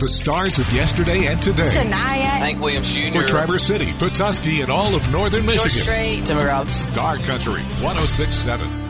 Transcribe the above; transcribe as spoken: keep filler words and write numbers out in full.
the stars of yesterday and today. Shania. Hank Williams Junior For Traverse City, Petoskey, and all of northern Michigan. Strait. Timmy Routes. Star Country one oh six point seven.